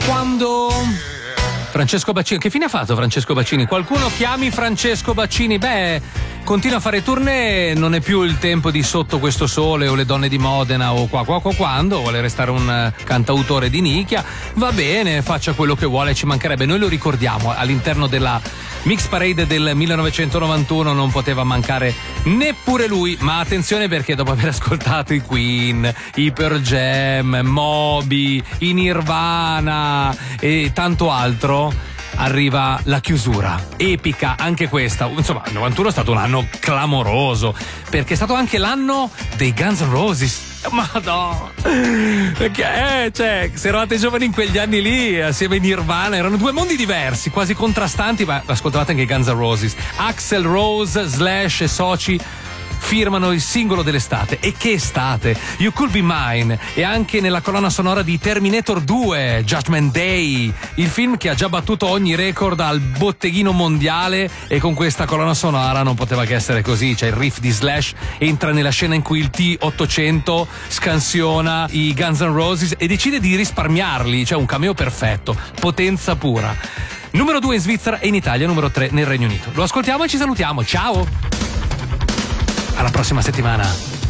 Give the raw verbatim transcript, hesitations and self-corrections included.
quando Francesco Baccini, che fine ha fatto Francesco Baccini? Qualcuno chiami Francesco Baccini? Beh, continua a fare tournée, non è più il tempo di Sotto questo sole o Le donne di Modena o qua qua qua quando, vuole restare un cantautore di nicchia, va bene, faccia quello che vuole, ci mancherebbe, noi lo ricordiamo all'interno della Mix Parade del millenovecentonovantuno, non poteva mancare neppure lui, ma attenzione perché dopo aver ascoltato i Queen, i Pearl Jam, Moby, i Nirvana e tanto altro, arriva la chiusura epica, anche questa. Insomma, il novantuno è stato un anno clamoroso perché è stato anche l'anno dei Guns N' Roses. Madonna, perché eh, cioè, se eravate giovani in quegli anni lì assieme ai Nirvana erano due mondi diversi, quasi contrastanti, ma ascoltavate anche i Guns N' Roses. Axl Rose, Slash e soci firmano il singolo dell'estate. E che estate! You Could Be Mine, e anche nella colonna sonora di Terminator due, Judgment Day, il film che ha già battuto ogni record al botteghino mondiale, e con questa colonna sonora non poteva che essere così. C'è il riff di Slash, entra nella scena in cui il T ottocento scansiona i Guns N' Roses e decide di risparmiarli, cioè un cameo perfetto, potenza pura. Numero due in Svizzera e in Italia, numero tre nel Regno Unito. Lo ascoltiamo e ci salutiamo, ciao! Alla prossima settimana.